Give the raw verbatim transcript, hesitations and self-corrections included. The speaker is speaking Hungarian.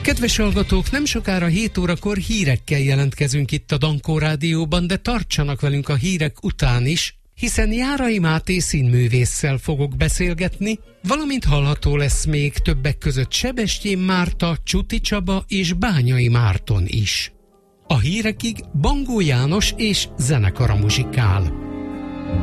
Kedves hallgatók, nem sokára hét órakor hírekkel jelentkezünk itt a Dankó Rádióban, de tartsanak velünk a hírek után is, hiszen Járai Máté színművésszel fogok beszélgetni, valamint hallható lesz még többek között Sebestyén Márta, Csuti Csaba és Bányai Márton is. A hírekig Bangó János és zenekara muzsikál.